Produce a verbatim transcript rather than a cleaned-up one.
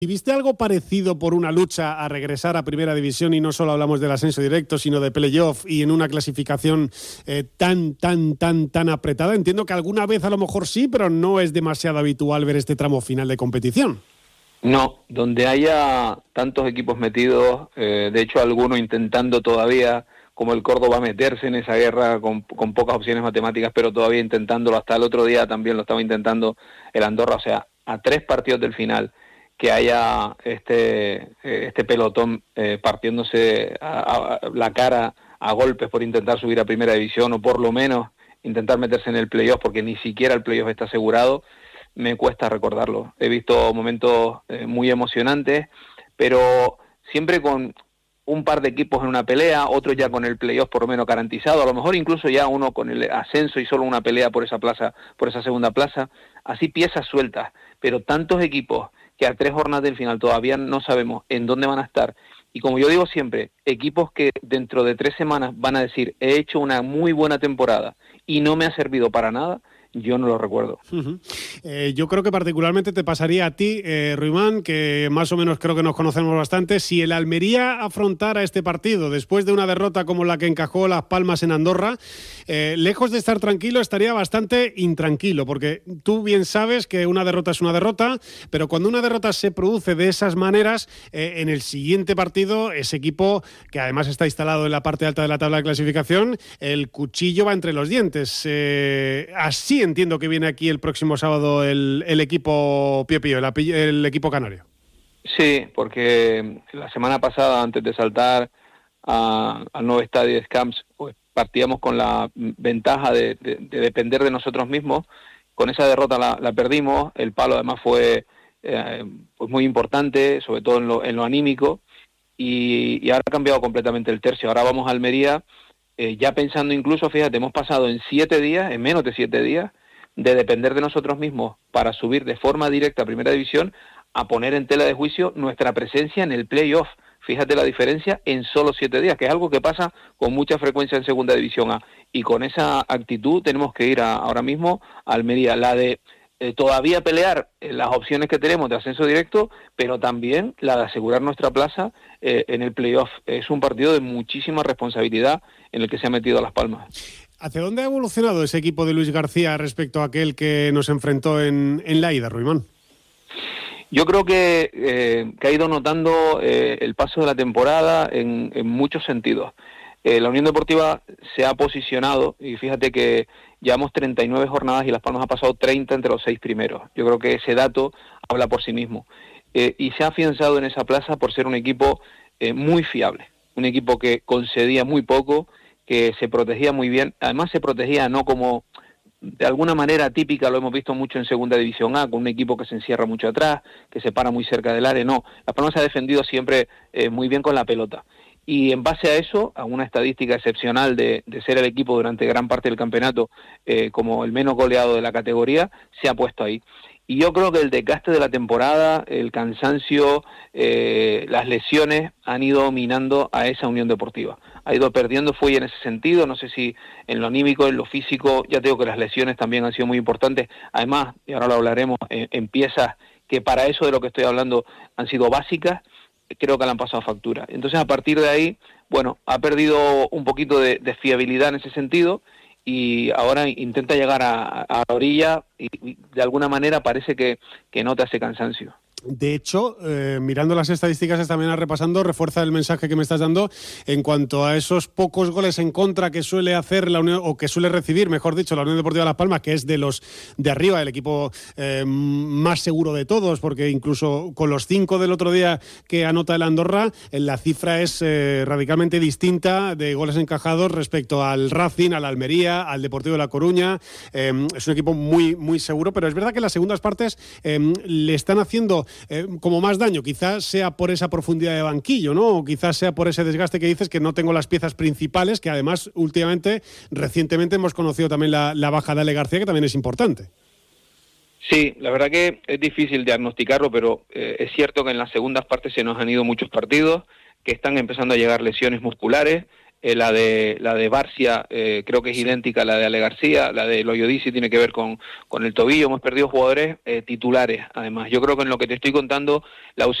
¿Y viste algo parecido por una lucha a regresar a Primera División y no solo hablamos del ascenso directo, sino de playoff y en una clasificación eh, tan, tan, tan, tan apretada? Entiendo que alguna vez a lo mejor sí, pero no es demasiado habitual ver este tramo final de competición. No, donde haya tantos equipos metidos, eh, de hecho alguno intentando todavía, como el Córdoba, meterse en esa guerra con, con pocas opciones matemáticas, pero todavía intentándolo. Hasta el otro día también lo estaba intentando el Andorra, o sea, a tres partidos del final, que haya este este pelotón eh, partiéndose a, a, la cara a golpes por intentar subir a Primera División, o por lo menos intentar meterse en el playoff, porque ni siquiera el playoff está asegurado, me cuesta recordarlo. He visto momentos eh, muy emocionantes, pero siempre con un par de equipos en una pelea, otros ya con el playoff por lo menos garantizado, a lo mejor incluso ya uno con el ascenso y solo una pelea por esa plaza, por esa segunda plaza, así piezas sueltas, pero tantos equipos que a tres jornadas del final todavía no sabemos en dónde van a estar. Y como yo digo siempre, equipos que dentro de tres semanas van a decir, he hecho una muy buena temporada y no me ha servido para nada, yo no lo recuerdo. Uh-huh. Eh, yo creo que particularmente te pasaría a ti, eh, Ruimán, que más o menos creo que nos conocemos bastante. Si el Almería afrontara este partido después de una derrota como la que encajó Las Palmas en Andorra, eh, lejos de estar tranquilo, estaría bastante intranquilo, porque tú bien sabes que una derrota es una derrota, pero cuando una derrota se produce de esas maneras, eh, en el siguiente partido, ese equipo, que además está instalado en la parte alta de la tabla de clasificación, el cuchillo va entre los dientes. Eh, así entiendo que viene aquí el próximo sábado el, el equipo Pío Pío, el, el equipo canario. Sí, porque la semana pasada, antes de saltar a, al nuevo estadio de Camps, pues partíamos con la ventaja de, de, de depender de nosotros mismos. Con esa derrota la, la perdimos, el palo además fue eh, pues muy importante, sobre todo en lo, en lo anímico, y, y ahora ha cambiado completamente el tercio. Ahora vamos a Almería, Eh, ya pensando incluso, fíjate, hemos pasado en siete días, en menos de siete días, de depender de nosotros mismos para subir de forma directa a Primera División, a poner en tela de juicio nuestra presencia en el playoff. Fíjate la diferencia en solo siete días, que es algo que pasa con mucha frecuencia en Segunda División A. Y con esa actitud tenemos que ir a, ahora mismo a Almería, la de eh, todavía pelear eh, las opciones que tenemos de ascenso directo, pero también la de asegurar nuestra plaza eh, en el playoff. Es un partido de muchísima responsabilidad en el que se ha metido a Las Palmas. ¿Hacia dónde ha evolucionado ese equipo de Luis García respecto a aquel que nos enfrentó en, en la ida, Ruimán? Yo creo que, eh, que ha ido notando eh, el paso de la temporada en, en muchos sentidos. Eh, la Unión Deportiva se ha posicionado, y fíjate que llevamos treinta y nueve jornadas y Las Palmas ha pasado treinta entre los seis primeros. Yo creo que ese dato habla por sí mismo. Eh, y se ha afianzado en esa plaza por ser un equipo eh, muy fiable, un equipo que concedía muy poco, que se protegía muy bien. Además se protegía no como de alguna manera típica, lo hemos visto mucho en Segunda División A, con un equipo que se encierra mucho atrás, que se para muy cerca del área. No, Las Palmas se ha defendido siempre eh, muy bien con la pelota. Y en base a eso, a una estadística excepcional de, de ser el equipo durante gran parte del campeonato eh, como el menos goleado de la categoría, se ha puesto ahí. Y yo creo que el desgaste de la temporada, el cansancio, eh, las lesiones han ido minando a esa Unión Deportiva. Ha ido perdiendo fuelle en ese sentido, no sé si en lo anímico, en lo físico. Ya te digo que las lesiones también han sido muy importantes. Además, y ahora lo hablaremos, en, en piezas que para eso de lo que estoy hablando han sido básicas, creo que le han pasado factura. Entonces, a partir de ahí, bueno, ha perdido un poquito de, de fiabilidad en ese sentido, y ahora intenta llegar a, a la orilla y, y de alguna manera parece que, que nota ese cansancio. De hecho, eh, mirando las estadísticas esta mañana, repasando, refuerza el mensaje que me estás dando en cuanto a esos pocos goles en contra que suele hacer la Unión, o que suele recibir, mejor dicho, la Unión Deportiva Las Palmas, que es de los de arriba, el equipo eh, más seguro de todos, porque incluso con los cinco del otro día que anota el Andorra, la cifra es eh, radicalmente distinta de goles encajados respecto al Racing, al Almería, al Deportivo de La Coruña. Eh, es un equipo muy, muy seguro, pero es verdad que las segundas partes eh, le están haciendo Eh, como más daño. Quizás sea por esa profundidad de banquillo, ¿no? O quizás sea por ese desgaste que dices, que no tengo las piezas principales, que además últimamente, recientemente hemos conocido también la, la baja de Ale García, que también es importante. Sí, la verdad que es difícil diagnosticarlo, pero eh, es cierto que en las segundas partes se nos han ido muchos partidos, que están empezando a llegar lesiones musculares. eh, la de la de Barcia eh, creo que es idéntica a la de Ale García, la de Loyodici tiene que ver con, con el tobillo, hemos perdido jugadores eh, titulares, además. Yo creo que en lo que te estoy contando, la ausencia